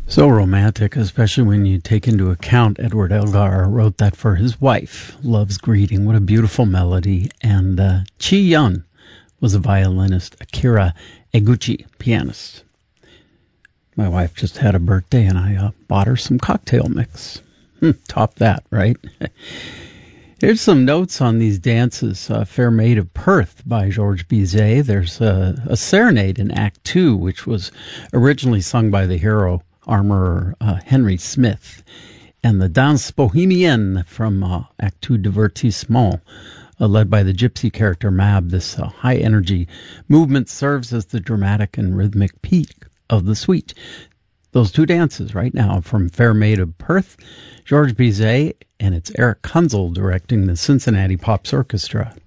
So romantic, especially when you take into account Edward Elgar wrote that for his wife. Love's Greeting, what a beautiful melody. And Chi Yun was a violinist, Akira Eguchi, pianist. My wife just had a birthday and I bought her some cocktail mix. Top that, right? Here's some notes on these dances. Fair Maid of Perth by Georges Bizet. There's a serenade in Act 2, which was originally sung by the hero armorer Henry Smith. And the Danse Bohemienne from Act 2 Divertissement, led by the gypsy character Mab. This high-energy movement serves as the dramatic and rhythmic peak of the suite. Those two dances right now from Fair Maid of Perth, Georges Bizet, and it's Eric Kunzel directing the Cincinnati Pops Orchestra.